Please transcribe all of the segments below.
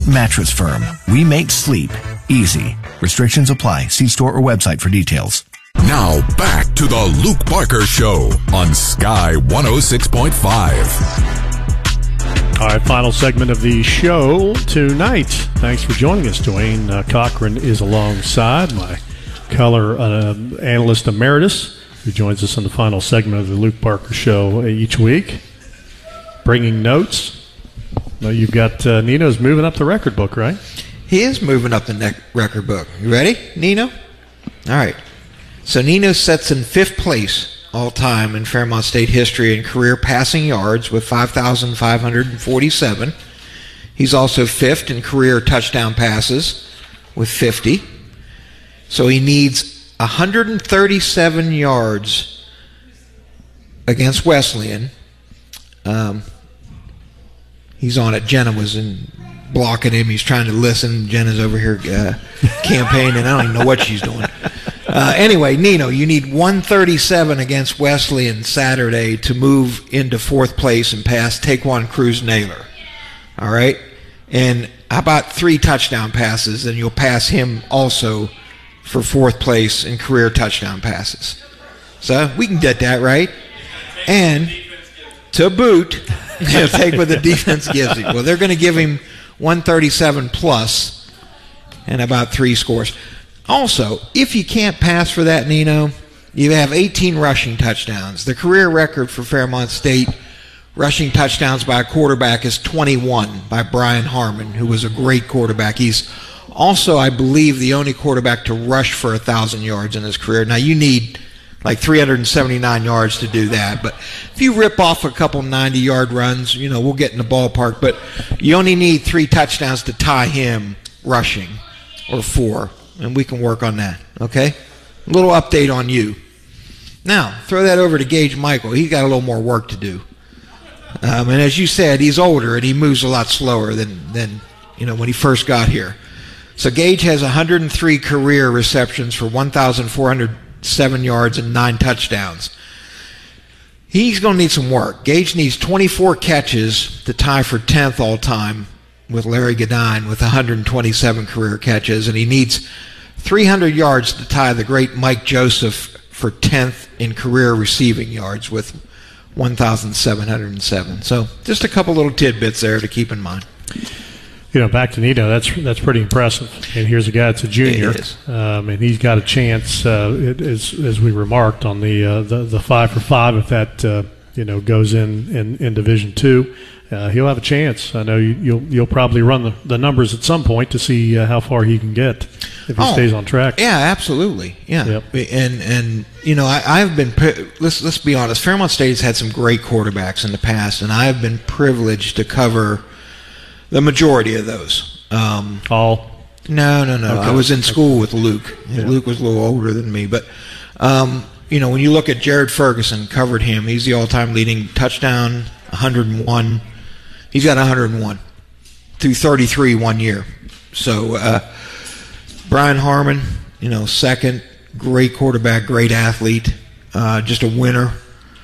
Mattress Firm. We make sleep easy. Restrictions apply. See store or website for details. Now back to the Luke Barker Show on Sky 106.5. All right, final segment of the show tonight. Thanks for joining us. Dwayne Cochran is alongside my color analyst emeritus, who joins us on the final segment of the Luke Barker Show each week, bringing notes. Well, you've got Nino's moving up the record book, right? He is moving up the record book. You ready, Nino? All right. So Nino sets in 5th place all-time in Fairmont State history in career passing yards with 5,547. He's also 5th in career touchdown passes with 50. So he needs 137 yards against Wesleyan. He's on it. Jenna was blocking him. He's trying to listen. Jenna's over here campaigning. I don't even know what she's doing. Anyway, Nino, you need 137 against Wesleyan Saturday to move into 4th place and pass Taquan Cruz-Naylor. All right? And how about 3 touchdown passes, and you'll pass him also for 4th place in career touchdown passes. So we can get that, right? And to boot, he'll take what the defense gives him. Well, they're going to give him 137 plus and about 3 scores. Also, if you can't pass for that, Nino, you have 18 rushing touchdowns. The career record for Fairmont State rushing touchdowns by a quarterback is 21 by Brian Harmon, who was a great quarterback. He's also, I believe, the only quarterback to rush for 1,000 yards in his career. Now, you need like 379 yards to do that. But if you rip off a couple 90-yard runs, we'll get in the ballpark. But you only need 3 touchdowns to tie him rushing, or 4, and we can work on that, okay? A little update on you. Now, throw that over to Gage Michael. He's got a little more work to do. And as you said, he's older, and he moves a lot slower than when he first got here. So Gage has 103 career receptions for 1,407 yards and 9 touchdowns. He's going to need some work. Gage needs 24 catches to tie for 10th all-time with Larry Godine with 127 career catches, and he needs 300 yards to tie the great Mike Joseph for 10th in career receiving yards with 1,707. So just a couple little tidbits there to keep in mind. Back to Nino, that's pretty impressive. And here's a guy that's a junior, and he's got a chance, as we remarked on the 5 for 5. If that goes in Division II, he'll have a chance. I know you'll probably run the numbers at some point to see how far he can get if he stays on track. Yeah, absolutely. Yeah, yep. And I've been let's be honest. Fairmont State has had some great quarterbacks in the past, and I've been privileged to cover the majority of those. All? No. Okay. I was in school with Luke. Yeah. Luke was a little older than me. But, when you look at Jared Ferguson, covered him. He's the all-time leading touchdown, 101. He's got 101 through 33 one year. So, Brian Harmon, second, great quarterback, great athlete, just a winner.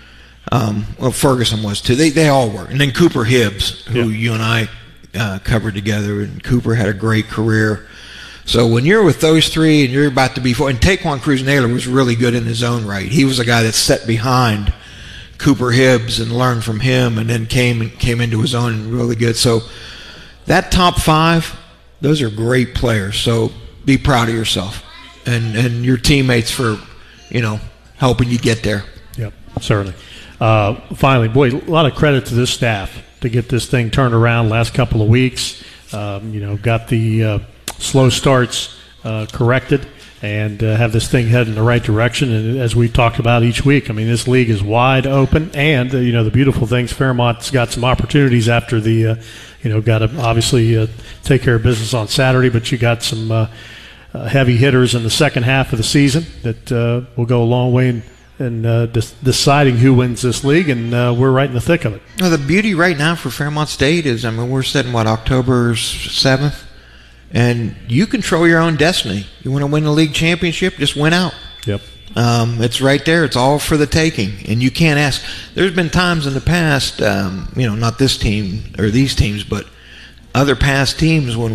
Ferguson was too. They all were. And then Cooper Hibbs, who you and I covered together, and Cooper had a great career. So when you're with those 3 and you're about to be and Taquan Cruz-Naylor was really good in his own right. He was a guy that sat behind Cooper Hibbs and learned from him, and then came into his own and really good. So that top 5, those are great players. So be proud of yourself and your teammates for helping you get there. Yep, certainly. Finally, boy, a lot of credit to this staff to get this thing turned around last couple of weeks. Got the slow starts corrected and have this thing head in the right direction. And as we talked about each week, this league is wide open. And, the beautiful things, Fairmont's got some opportunities after the, got to obviously take care of business on Saturday, but you got some heavy hitters in the second half of the season that will go a long way in deciding who wins this league, and we're right in the thick of it. No, the beauty right now for Fairmont State is, we're sitting, October 7th, and you control your own destiny. You want to win the league championship, just win out. Yep. It's right there. It's all for the taking, and you can't ask. There's been times in the past, not this team or these teams, but other past teams when